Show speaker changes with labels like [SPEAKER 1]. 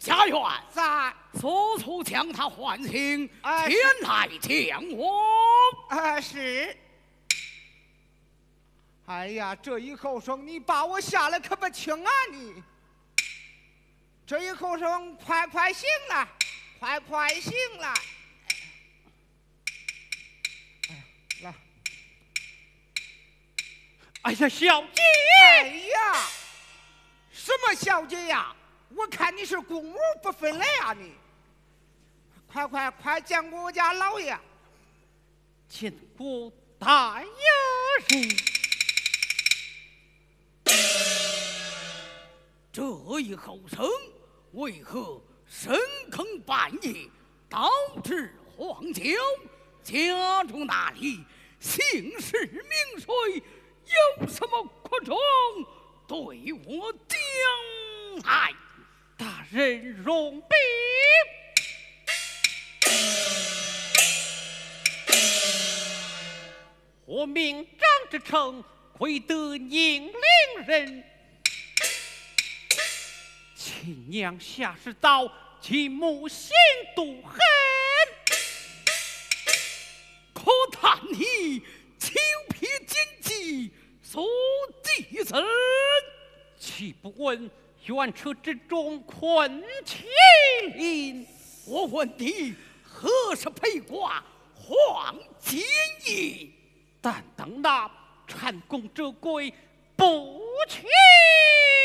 [SPEAKER 1] 家园
[SPEAKER 2] 在
[SPEAKER 1] 速速将他唤醒，前来见我。
[SPEAKER 2] 是。哎呀，这一后生你把我吓得可不轻啊你！这一后生快快醒来，快快醒来！来。
[SPEAKER 3] 哎呀，小姐！
[SPEAKER 2] 哎呀，什么小姐呀？我看你是公母不分类啊你！快见过我家老爷！
[SPEAKER 3] 见过大爷。
[SPEAKER 1] 这一后生为何深坑半夜导致荒郊？家中那里姓氏名谁？有什么苦衷？对我讲来。
[SPEAKER 3] 大人容禀，我命张之成亏得宁陵人，亲娘下世道，其母心妒恨，
[SPEAKER 1] 可叹你久撇奸计，所计子，
[SPEAKER 3] 岂不闻冤车之中困情音？
[SPEAKER 1] 我问你，何时陪挂黄金衣？
[SPEAKER 3] 但等那蟾宫折桂不去。